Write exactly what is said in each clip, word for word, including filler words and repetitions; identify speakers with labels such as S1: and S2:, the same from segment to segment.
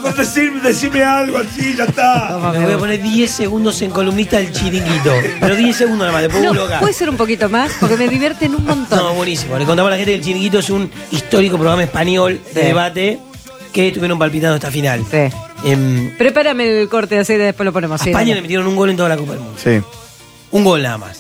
S1: por decir, decirme algo así, ya está.
S2: Me voy a poner diez segundos en columnista del Chiringuito. Pero diez segundos nada más, después
S3: No,
S2: vuelvo acá.
S3: puede ser un poquito más, porque me divierten un montón.
S2: No, buenísimo. Le contamos a la gente que el Chiringuito es un histórico programa español de
S3: Sí.
S2: debate que estuvieron palpitando esta final.
S3: Sí.
S2: Eh,
S3: Prepárame el corte de aceite, después lo ponemos.
S2: a
S3: sí,
S2: España
S3: dale.
S2: le metieron un gol en toda la Copa del Mundo.
S4: Sí.
S2: Un gol nada más.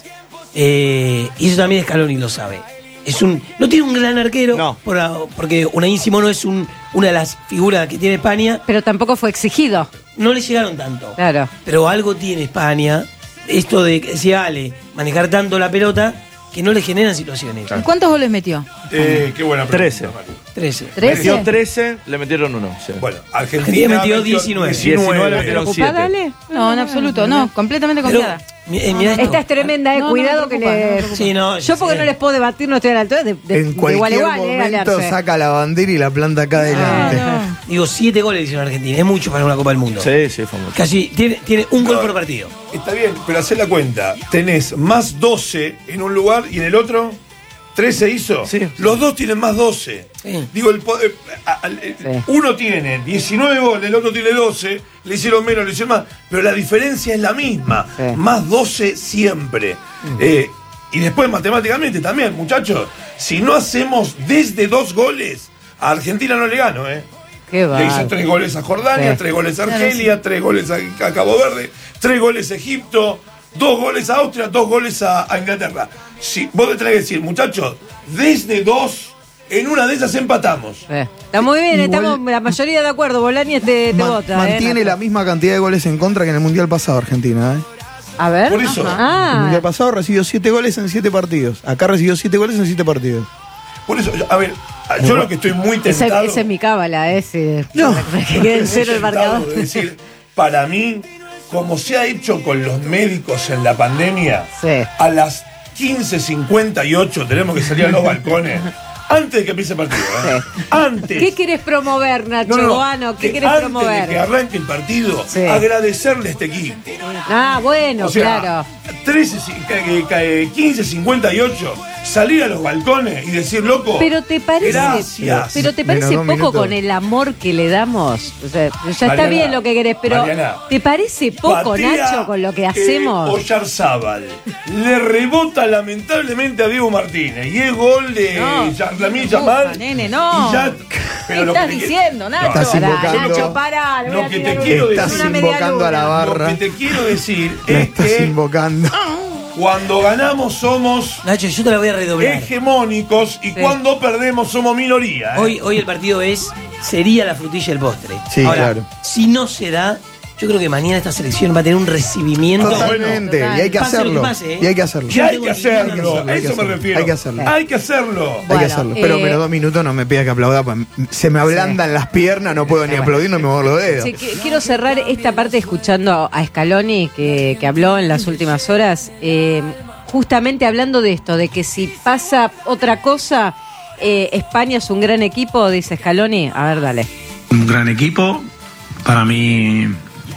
S2: Eh, y eso también Scaloni lo sabe. Es un, no tiene un gran arquero,
S4: No.
S2: por- porque Unai Simón no es un, una de las figuras que tiene España.
S3: Pero tampoco fue exigido.
S2: No le llegaron tanto.
S3: Claro.
S2: Pero algo tiene España, esto de que decía Ale, manejar tanto la pelota, que no le generan situaciones.
S5: ¿Y cuántos goles metió?
S1: Eh, qué buena pregunta,
S4: Trece.
S1: María.
S2: trece.
S3: ¿Trece?
S4: Metió trece, le metieron uno. Sí.
S1: Bueno,
S2: Argentina
S1: Argentina
S2: metió diecinueve.
S4: diecinueve,
S1: diecinueve.
S4: metieron
S3: ¿Ocupada,
S4: siete.
S3: Ale?
S5: No, en absoluto, no, completamente
S2: Pero,
S5: confiada.
S2: mi- eh, mirá esto.
S3: Esta es tremenda, eh.
S5: No, no
S3: Cuidado
S5: me
S3: que
S5: preocupa, no me
S3: le.
S5: preocupa.
S2: Sí, no,
S3: Yo porque
S2: sí.
S3: no les puedo debatir, no estoy a la altura de, de,
S6: En
S3: de
S6: cualquier
S3: igual a igual, eh,
S6: momento
S3: Galarse.
S6: saca la bandera y la planta acá adelante.
S5: no.
S2: Digo, siete goles le hicieron a Argentina. Es mucho para una Copa del Mundo.
S4: Sí, sí, fue mucho.
S2: Casi tiene, tiene un gol
S1: No.
S2: por partido.
S1: Está bien, pero hacé la cuenta. Tenés más doce en un lugar y en el otro trece hizo.
S4: Sí.
S1: Los dos tienen más doce.
S2: Sí.
S1: Digo, el, po- eh, a- a- eh,
S3: Sí.
S1: uno tiene diecinueve goles, el otro tiene doce. Le hicieron menos, le hicieron más. Pero la diferencia es la misma.
S3: Sí.
S1: Más doce siempre. Eh, y después matemáticamente también, muchachos. Si no hacemos desde dos goles, a Argentina no le gano, ¿eh?
S3: Qué va.
S1: Le hizo tres goles a Jordania,
S3: Sí.
S1: tres goles a Argelia, tres goles a, a Cabo Verde, tres goles a Egipto, dos goles a Austria, dos goles a, a Inglaterra. Si, vos te tenés que decir, muchachos, desde dos, en una de esas empatamos.
S3: Eh, Está muy bien,
S6: Igual-
S3: estamos la mayoría de acuerdo. Bolañez te, te
S6: Ma-
S3: vota.
S6: mantiene
S3: eh,
S6: la
S3: Nacho.
S6: misma cantidad de goles en contra que en el Mundial pasado, Argentina. ¿eh?
S3: A ver.
S1: Por eso.
S6: El
S3: Ah,
S6: Mundial pasado recibió siete goles en siete partidos. Acá recibió siete goles en siete partidos.
S1: Por eso, yo- a ver, yo lo que estoy muy
S3: esa
S1: tentado.
S3: esa es mi cábala, ese.
S6: No.
S3: Que quede en
S1: muy
S3: cero el
S1: tentado
S3: marcador.
S1: de decir, para mí, como se ha hecho con los médicos en la pandemia,
S3: Sí.
S1: a las quince cincuenta y ocho tenemos que salir a los balcones. Antes de que empiece el partido, ¿eh?
S3: Sí.
S1: Antes.
S3: ¿Qué querés promover, Nacho?
S1: No, no, no.
S3: Guano? ¿Qué
S1: Que
S3: querés
S1: antes
S3: promover?
S1: de que arranque el partido,
S3: Sí.
S1: agradecerle a este equipo.
S3: Ah, bueno,
S1: O sea,
S3: claro.
S1: trece, eh, eh, quince cincuenta y ocho, salir a los balcones y decir, loco,
S3: Pero te parece,
S1: gracias.
S3: pero te
S6: Menos
S3: parece
S6: dos
S3: poco
S6: minutos.
S3: con el amor que le damos. O sea, ya está
S1: Mariana,
S3: bien lo que querés, pero
S1: Mariana,
S3: ¿te parece poco,
S1: patea,
S3: Nacho, con lo que
S1: eh,
S3: hacemos?
S1: Oyarzábal le rebota lamentablemente a Diego Martínez y es gol de
S5: No,
S1: Yamil
S5: ufa,
S1: Yamal.
S5: nene, no.
S1: Y ya-
S5: ¿Qué
S1: lo que
S5: estás
S1: te qui-
S5: diciendo, Nacho?
S6: Estás
S3: Pará,
S6: invocando-
S3: Nacho, pará. le voy
S1: Lo
S3: a
S1: que
S3: tirar
S1: te
S3: un-
S1: quiero
S6: Estás
S1: decir-
S3: una media
S6: invocando a la
S3: luna.
S6: barra.
S1: Lo que te quiero decir
S6: La
S1: es
S6: estás
S1: que
S6: invocando.
S1: cuando ganamos somos
S2: Nacho, yo te la voy a redoblar.
S1: hegemónicos y
S3: Sí.
S1: cuando perdemos somos minoría. ¿eh?
S2: Hoy, hoy el partido es, sería la frutilla del postre.
S6: Sí,
S2: Ahora,
S6: claro.
S2: si no se da, yo creo que mañana esta selección va a tener un recibimiento.
S6: Totalmente.
S5: bueno,
S6: y hay que
S2: pase lo que
S6: hacerlo.
S2: pase, ¿eh?
S6: Y hay que hacerlo.
S1: Y hay que
S2: Hay que
S1: hacerlo,
S6: hacerlo,
S1: a
S6: hay que
S1: eso me
S6: hacerlo.
S1: refiero.
S6: Hay que hacerlo.
S1: Hay que hacerlo.
S6: Hay que
S3: Bueno,
S6: hacerlo. Pero,
S3: eh,
S6: pero dos minutos no me pidas que aplauda. Pues se me ablandan las piernas, no puedo ni aplaudir, no me muevo los dedos.
S3: Sí, que- quiero cerrar esta parte escuchando a Scaloni, que, que habló en las últimas horas, eh, justamente hablando de esto, de que si pasa otra cosa, eh, España es un gran equipo, dice Scaloni. A ver, dale.
S7: Un gran equipo. Para mí,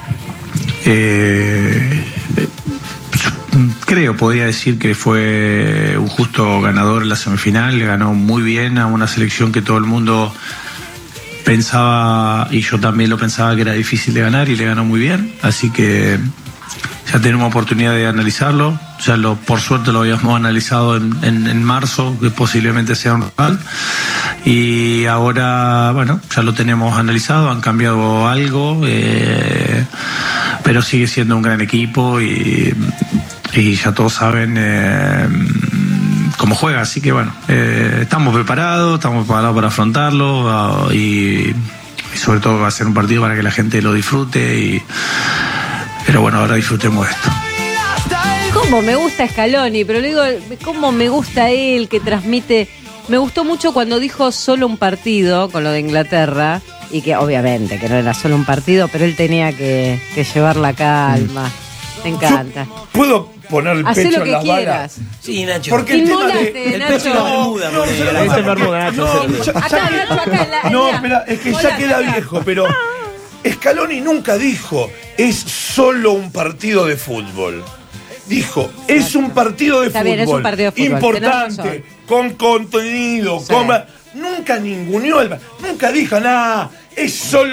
S7: eh, creo, podría decir que fue un justo ganador en la semifinal. Le ganó muy bien a una selección que todo el mundo pensaba, y yo también lo pensaba, que era difícil de ganar, y le ganó muy bien. Así que ya tenemos oportunidad de analizarlo. Ya lo, por suerte lo habíamos analizado en, en, en marzo, que posiblemente sea un rival. Y ahora, bueno, ya lo tenemos analizado, han cambiado algo, eh, pero sigue siendo un gran equipo y, y ya todos saben eh, cómo juega. Así que bueno, eh, estamos preparados, estamos preparados para afrontarlo uh, y, y sobre todo va a ser un partido para que la gente lo disfrute. Y, pero bueno, ahora disfrutemos esto.
S3: Cómo me gusta Scaloni, pero le digo, cómo me gusta él, que transmite. Me gustó mucho cuando dijo solo un partido con lo de Inglaterra, y que obviamente que no era solo un partido, pero él tenía que, que llevar la calma. Me encanta.
S1: Yo ¿Puedo poner el
S3: Hacé
S1: pecho
S3: lo
S1: en
S3: que
S1: las
S3: quieras.
S1: balas?
S2: Sí, Nacho.
S1: Porque el tema
S3: Inmolate,
S1: de...
S2: el
S3: Nacho.
S2: pecho y la bermuda,
S1: No,
S2: porque
S1: no,
S2: la-
S1: no,
S4: Ese es Bermuda, Nacho,
S1: no,
S4: ese es
S1: ya-
S3: Acá,
S1: ya-
S3: Nacho, acá, en la-
S1: No,
S3: en la-
S1: espera, es que ya
S3: Hola,
S1: queda
S3: acá.
S1: viejo, pero Scaloni nunca dijo es solo un partido de fútbol. Dijo, es un partido de
S3: Está
S1: fútbol.
S3: bien, es un partido de fútbol, tenés
S1: Importante,
S3: razón.
S1: con contenido,
S3: Sí.
S1: con... Nunca ninguneó el... Nunca dijo nada, es solo